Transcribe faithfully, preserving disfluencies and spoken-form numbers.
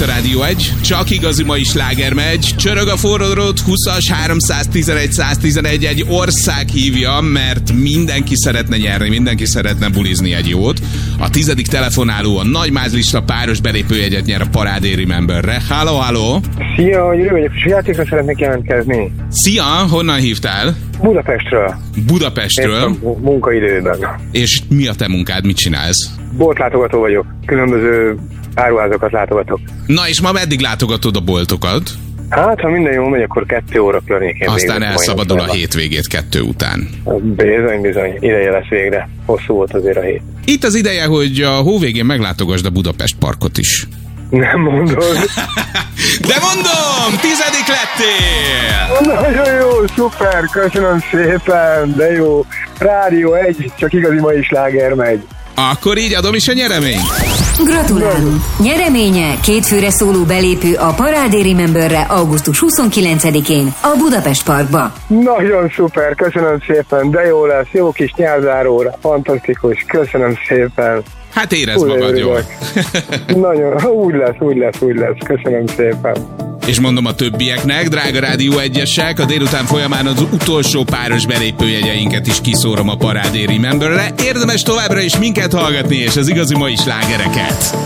Rádió egy, csak igazi mai sláger megy, csörög a forró húszas háromszáztizenegy száztizenegy, egy ország hívja, mert mindenki szeretne nyerni, mindenki szeretne bulizni egy jót. A tizedik telefonáló a nagy mázlista páros belépőjegyet nyer a Parádé Rememberre. Halló, halló! Szia, Gyuri vagyok, és játékra szeretnék jelentkezni. Szia, honnan hívtál? Budapestről. Budapestről? Éppen munkaidőben. És mi a te munkád, mit csinálsz? Boltlátogató vagyok, különböző áruházakat látogatok. Na és ma meddig látogatod a boltokat? Hát, ha minden jól megy, akkor kettő óra környékén. Aztán elszabadul a hétvégét kettő után. Bizony, bizony. Ideje lesz végre. Hosszú volt azért a hét. Itt az ideje, hogy a hó végén meglátogasd a Budapest Parkot is. Nem mondod. De mondom, tizedik lettél! Nagyon jó, szuper, köszönöm szépen, de jó. Rádió egy, csak igazi mai sláger megy. Akkor így adom is a nyereményt. Gratulálunk! Nyereménye kétfőre szóló belépő a Parádé Rememberre augusztus huszonkilencedikén a Budapest Parkba. Nagyon szuper, köszönöm szépen, de jó lesz, jó kis nyárzáróra, fantasztikus, köszönöm szépen. Hát érezd magad jól. Nagyon, úgy lesz, úgy lesz, úgy lesz, köszönöm szépen. És mondom a többieknek, drága Rádió egyesek, a délután folyamán az utolsó páros belépőjegyeinket is kiszórom a Parádé Rememberre. Érdemes továbbra is minket hallgatni, és az igazi mai slágereket.